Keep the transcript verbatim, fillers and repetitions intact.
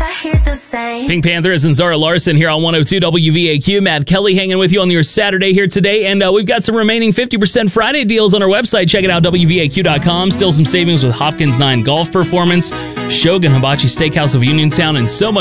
I hear the same. Pink Panthers and Zara Larson here on one oh two W V A Q. Matt Kelly hanging with you on your Saturday here today. And uh, we've got some remaining fifty percent Friday deals on our website. Check it out, W V A Q dot com. Still some savings with Hopkins nine Golf Performance, Shogun Hibachi Steakhouse of Uniontown, and so much